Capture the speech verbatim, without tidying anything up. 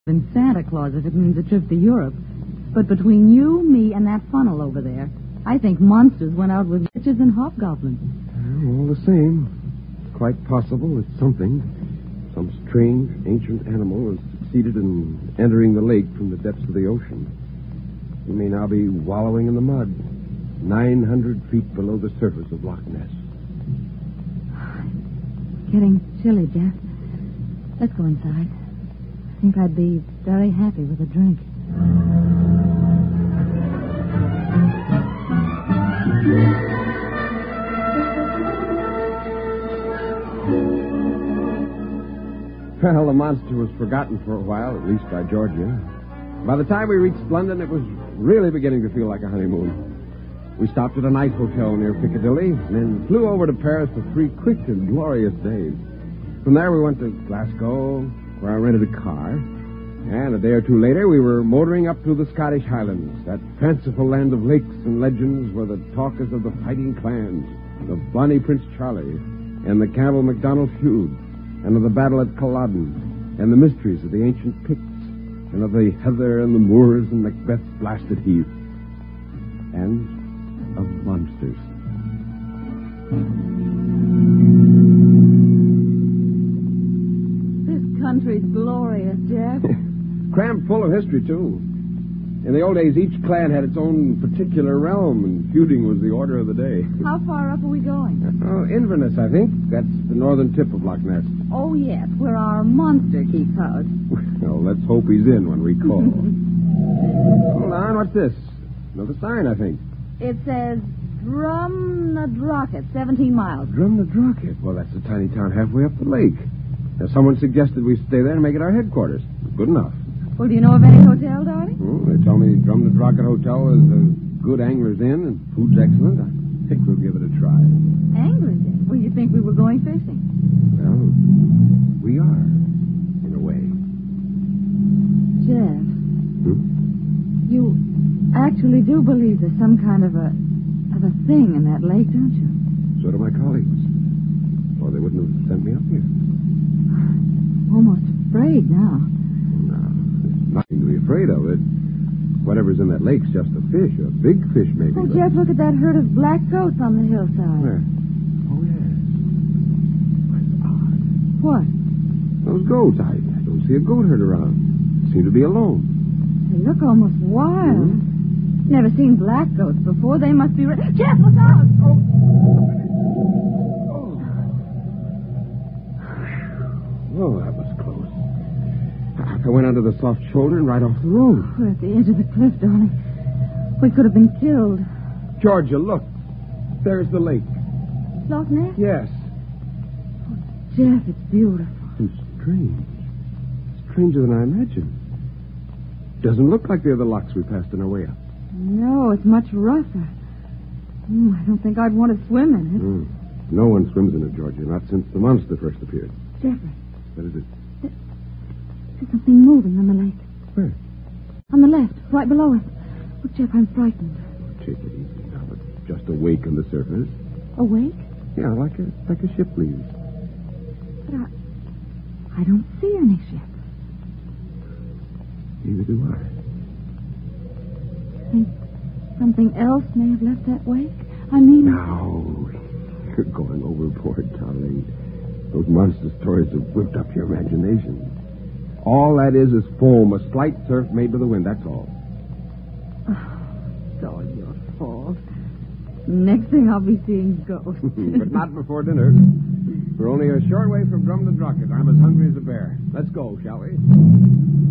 than Santa Claus if it means a trip to Europe. But between you, me, and that funnel over there, I think monsters went out with witches and hobgoblins. Well, all the same, it's quite possible it's something. Some strange, ancient animal has succeeded in entering the lake from the depths of the ocean. He may now be wallowing in the mud, nine hundred feet below the surface of Loch Ness. It's getting chilly, Jeff. Let's go inside. I think I'd be very happy with a drink. Well, the monster was forgotten for a while, at least by Georgia. By the time we reached London, it was really beginning to feel like a honeymoon. We stopped at a nice hotel near Piccadilly, and then flew over to Paris for three quick and glorious days. From there, we went to Glasgow, where I rented a car. And a day or two later, we were motoring up through the Scottish Highlands, that fanciful land of lakes and legends where the talk is of the fighting clans, of Bonnie Prince Charlie, and the Campbell MacDonald feud, and of the battle at Culloden, and the mysteries of the ancient Picts, and of the heather and the moors and Macbeth's blasted heath, and of monsters. This country's glorious, Jeff. Crammed full of history, too. In the old days, each clan had its own particular realm, and feuding was the order of the day. How far up are we going? Oh, Inverness, I think. That's the northern tip of Loch Ness. Oh, yes, where our monster keeps house. Well, let's hope he's in when we call. Hold on, what's this? Another sign, I think. It says Drumnadrocket, seventeen miles. Drumnadrocket? Well, that's a tiny town halfway up the lake. Now, someone suggested we stay there and make it our headquarters. Good enough. Well, do you know of any hotel, darling? Oh, they tell me Drumnadrocket Hotel is a good angler's inn and food's excellent. I think we'll give it a try. Angler's inn? Well, you think we were going fishing? Well, we are, in a way. Jeff, Hmm? you actually do believe there's some kind of a of a thing in that lake, don't you? So do my colleagues. Or they wouldn't have sent me up here. I'm almost afraid now. No, there's nothing to be afraid of. It. Whatever's in that lake's just a fish, a big fish maybe. Oh, but... Jeff, look at that herd of black goats on the hillside. Where? Oh, yes. That's odd. What? Those goats. I, I don't see a goat herd around. They seem to be alone. They look almost wild. Hmm? Never seen black goats before. They must be... Re- Jeff, look out! Oh. Oh, that was close. I went under the soft shoulder and right off the road. We're at the edge of the cliff, darling. We could have been killed. Georgia, look. There's the lake. Loch Ness? Yes. Jeff, it's beautiful. And strange. Stranger than I imagined. Doesn't look like the other locks we passed on our way up. No, it's much rougher. Mm, I don't think I'd want to swim in it. Mm. No one swims in it, Georgia, not since the monster first appeared. Jeffrey, What is it? there's something moving on the lake. Where? On the left, right below us. Look, Jeff, I'm frightened. Take it easy now. It's just a wake on the surface. Awake? Yeah, like a like a ship leaves. But I... I don't see any ship. Neither do I. Think something else may have left that wake? I mean... Now, you're going overboard, darling. Those monster stories have whipped up your imagination. All that is is foam, a slight surf made by the wind, that's all. Oh, it's all your fault. Next thing I'll be seeing ghosts. But not before dinner. We're only a short way from Drumnadrocket. I'm as hungry as a bear. Let's go, shall we?